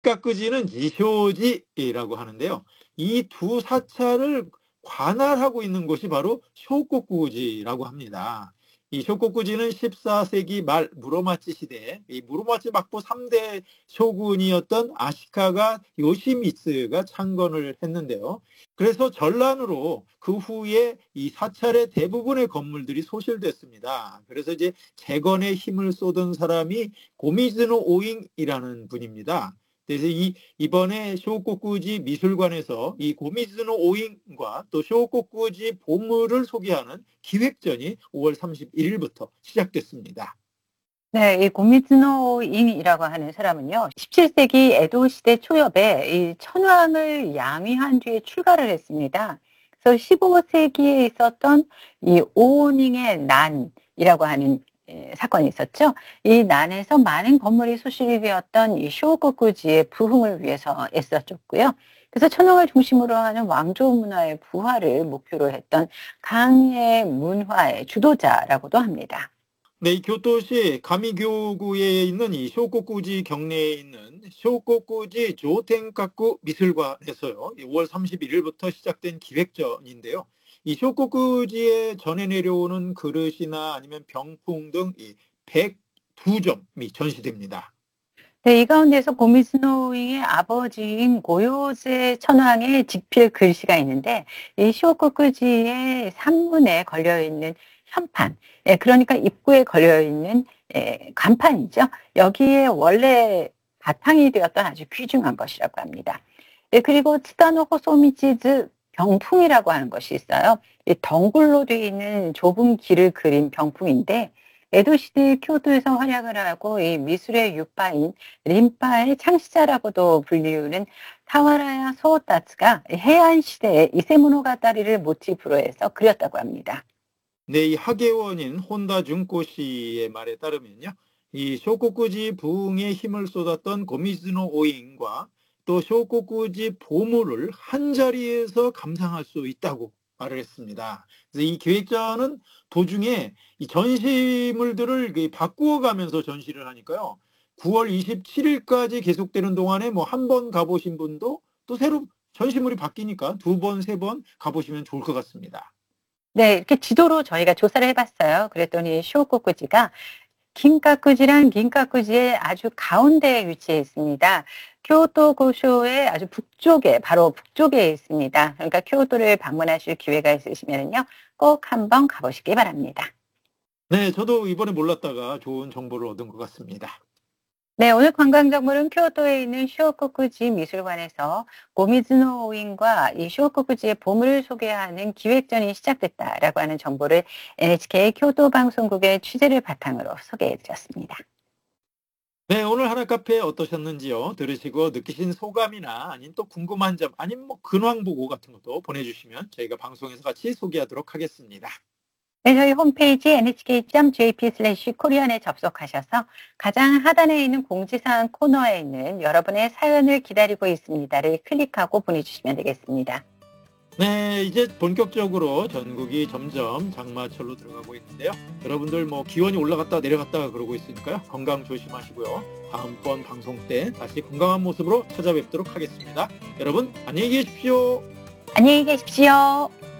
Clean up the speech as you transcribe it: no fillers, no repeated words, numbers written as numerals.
깎으지는 니쇼지라고 하는데요. 이 두 사찰을 관할하고 있는 곳이 바로 쇼코쿠지라고 합니다. 이 쇼코쿠지는 14세기 말 무로마치 시대에 이 무로마치 막부 3대 쇼군이었던 아시카가 요시미츠가 창건을 했는데요. 그래서 전란으로 그 후에 이 사찰의 대부분의 건물들이 소실됐습니다. 그래서 이제 재건에 힘을 쏟은 사람이 고미즈노 오잉이라는 분입니다. 그래서 이번에 쇼코쿠지 미술관에서 이 고미즈노 오잉과 또 쇼코쿠지 보물을 소개하는 기획전이 5월 31일부터 시작됐습니다. 네, 이 고미즈노 인이라고 하는 사람은요, 17세기 에도 시대 초엽에 이 천황을 양위한 뒤에 출가를 했습니다. 그래서 15세기에 있었던 이 오닝의 난이라고 하는 사건이 있었죠. 이 난에서 많은 건물이 소실이 되었던 이 쇼코쿠지의 부흥을 위해서 애써줬고요. 그래서 천황을 중심으로 하는 왕조 문화의 부활을 목표로 했던 강의 문화의 주도자라고도 합니다. 네, 이 교토시 가미교구에 있는 이 쇼코쿠지 경내에 있는 쇼코쿠지 조텐카쿠 미술관에서요. 5월 31일부터 시작된 기획전인데요. 이 쇼코쿠지에 전해 내려오는 그릇이나 아니면 병풍 등 이 102점이 전시됩니다. 네, 이 가운데서 고미즈노잉의 아버지인 고요세 천황의 직필 글씨가 있는데 이 쇼코쿠지의 산문에 걸려있는 현판, 그러니까 입구에 걸려있는 간판이죠. 여기에 원래 바탕이 되었던 아주 귀중한 것이라고 합니다. 그리고 츠다노 호소미치즈 병풍이라고 하는 것이 있어요. 이 덩굴로 되어 있는 좁은 길을 그린 병풍인데 에도 시대 교도에서 활약을 하고 이 미술의 유파인 린파의 창시자라고도 불리우는 타와라야 소오타츠가 해안 시대의 이세모노가다리를 모티프로 해서 그렸다고 합니다. 네, 이 학예원인 혼다 준코 씨의 말에 따르면요. 이 쇼코쿠지 부흥에 힘을 쏟았던 고미즈노 오인과 또 쇼코쿠지 보물을 한 자리에서 감상할 수 있다고 말을 했습니다. 그래서 이 기획자는 도중에 이 전시물들을 바꾸어 가면서 전시를 하니까요. 9월 27일까지 계속되는 동안에 뭐 한 번 가보신 분도 또 새로 전시물이 바뀌니까 두 번, 세 번 가보시면 좋을 것 같습니다. 네, 이렇게 지도로 저희가 조사를 해봤어요. 그랬더니 쇼코쿠지가 긴카쿠지랑 긴카쿠지의 아주 가운데에 위치해 있습니다. 교토 고쇼의 아주 북쪽에, 바로 북쪽에 있습니다. 그러니까 교토를 방문하실 기회가 있으시면요, 꼭 한번 가보시기 바랍니다. 네, 저도 이번에 몰랐다가 좋은 정보를 얻은 것 같습니다. 네, 오늘 관광정보는 교토에 있는 쇼코쿠지 미술관에서 고미즈노 오인과 이 쇼코쿠지의 보물을 소개하는 기획전이 시작됐다라고 하는 정보를 NHK 교토 방송국의 취재를 바탕으로 소개해드렸습니다. 네, 오늘 하나 카페 어떠셨는지요? 들으시고 느끼신 소감이나 아니면 또 궁금한 점, 아니면 뭐 근황 보고 같은 것도 보내주시면 저희가 방송에서 같이 소개하도록 하겠습니다. 네, 저희 홈페이지 nhk.jp/korean에 접속하셔서 가장 하단에 있는 공지사항 코너에 있는 여러분의 사연을 기다리고 있습니다를 클릭하고 보내주시면 되겠습니다. 네, 이제 본격적으로 전국이 점점 장마철로 들어가고 있는데요. 여러분들 뭐 기온이 올라갔다 내려갔다 그러고 있으니까요. 건강 조심하시고요. 다음번 방송 때 다시 건강한 모습으로 찾아뵙도록 하겠습니다. 여러분 안녕히 계십시오. 안녕히 계십시오.